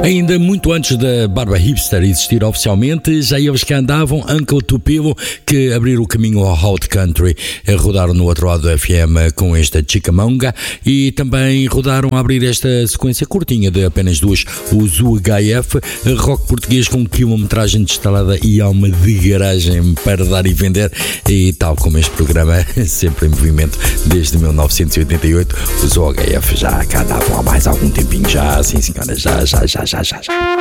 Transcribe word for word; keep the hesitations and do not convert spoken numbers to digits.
Ainda muito antes da Barba Hipster existir oficialmente, já eles que andavam, Uncle Tupelo, que abriram o caminho ao Hot Country, rodaram no outro lado do F M com esta Chickamauga e também rodaram a abrir esta sequência curtinha de apenas duas, os U H F, rock português com quilometragem instalada e alma de garagem para dar e vender, e tal como este programa, sempre em movimento desde mil novecentos e oitenta e oito, os U H F já cá andavam há mais algum tempinho já, sim senhora, já, já, já, já, já, já.